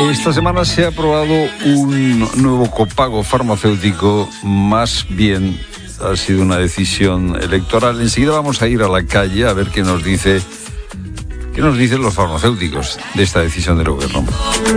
Esta semana se ha aprobado un nuevo copago farmacéutico, más bien ha sido una decisión electoral. Enseguida vamos a ir a la calle a ver qué nos dicen los farmacéuticos de esta decisión del gobierno.